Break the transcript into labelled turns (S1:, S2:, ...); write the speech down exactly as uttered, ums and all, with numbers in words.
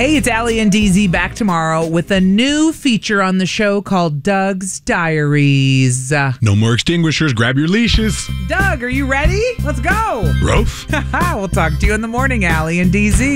S1: Hey, it's Allie and D Z back tomorrow with a new feature on the show called Doug's Diaries. Uh,
S2: No more extinguishers. Grab your leashes.
S1: Doug, are you ready? Let's go.
S2: Roof.
S1: We'll talk to you in the morning, Allie and D Z.